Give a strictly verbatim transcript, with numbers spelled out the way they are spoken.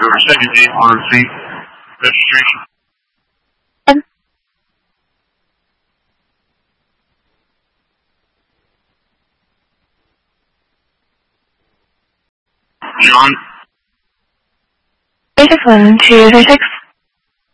your second name on receipt registration. Um, John. eight six one two three six.